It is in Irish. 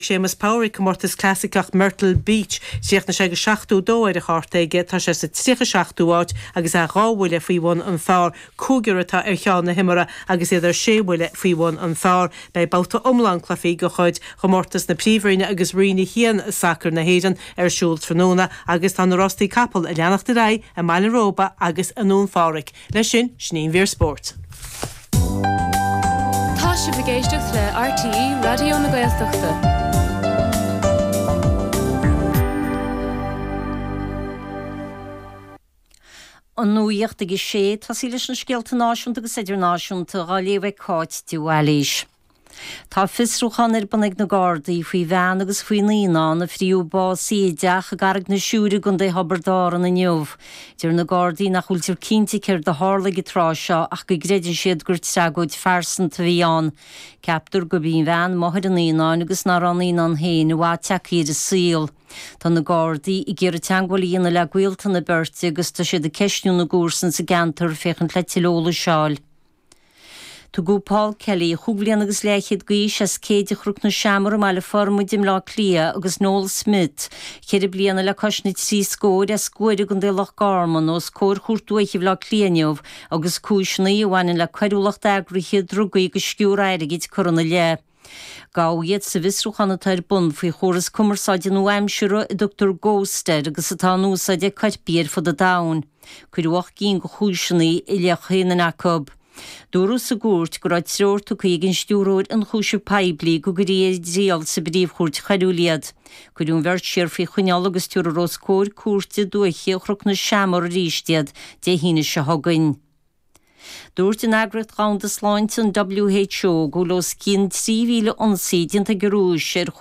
Seamus Powery Comortas Classicach Myrtle Beach siach na sé go 62 ar a chartaige tá sé sa 36 áit agus a ráhfuile faoin an fear cúgurata ar cheann na himara agus idir séhfuile faoin an fear bei bauta omlan clafií go chuid Comortas na príomhríne agus riine hían sacr na héan ar siúl tróna agus tá na Rostí Capel a leannach de rai a Maile Róba agus anún fáric. Leis sin sníon vír sport. Tá sé bhgéisteach le RTE Radio na Gaeltachta. An nuíocht agus sé tá sí leis an scialta náisiúnta agus idirnáisiúnta gá léomh cáit dúhhailís. Tá fisrúchan ar bannig na Gardaí faoi bhean agus faoi líán na fríú bá síideach a garag na siúra gon é habardáran na neomh. Dir na Gardaí nach chuiltir cínta céir de hála go trá seo ach go greidir siad gur teagóid fersan ta bhíán. Ceaptar go bhíon bhean maithir an líán agus ná an líán héin bhá teachíad a síl. Tá na Gardaí i ggéir teanghilíonna le ghuiilta na Berti agus tá siad a ceisniú na gúrsan sa gantar féchan le tilóla seáil. Tu go Paul Kelly chuglian agus leichiad gaois as céide chrúg na seamar am eile formúdim lá clia agus Noel Smith chéir bliana le cosnid sí scóir a scóir gon dé lech garman ó scóir chuirtúich lá clianeomh agus cúisna íhhain le cuiúlacht agrichi drugaí go sciúr airigid corona le. Gáiad sa visrúchanna tair bun faoi chóras cumarsáidin ó aimsúra i Dr. Goster agus atá núsáide caitbíir fod a dain. Cuiruach cín go chúisinaí i leachéan an acob. Dúrú sa gúirt go ráid tróirtú chuigin stúróid an chúise peblií go guríad díal sa bríomhchúirt chaúliad. Cuiún bhirt siar fao chuineal agus túr rós cóir cuairte dúiche chruch na seamar ríistead de híine se hagain. Dúirt in agracht gáin de sláint an WHO go los cinn 3,000 onsaídianta gurúis ar